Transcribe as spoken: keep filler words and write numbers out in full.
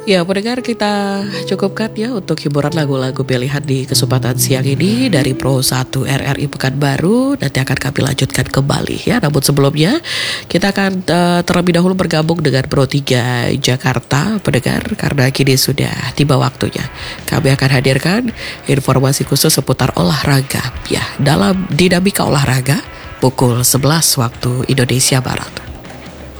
Ya, pendengar, kita cukupkan ya untuk hiburan lagu-lagu pilihan di kesempatan siang ini dari Pro satu R R I Pekanbaru. Nanti akan kami lanjutkan kembali ya. Namun sebelumnya kita akan uh, terlebih dahulu bergabung dengan Pro tiga Jakarta, pendengar, karena kini sudah tiba waktunya. Kami akan hadirkan informasi khusus seputar olahraga ya dalam dinamika olahraga pukul sebelas waktu Indonesia Barat.